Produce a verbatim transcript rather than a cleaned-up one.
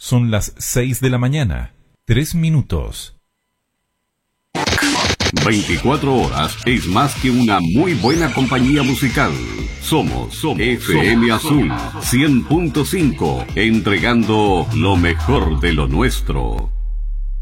Son las seis de la mañana, tres minutos. veinticuatro horas es más que una muy buena compañía musical. Somos, somos F M Azul cien punto cinco, entregando lo mejor de lo nuestro.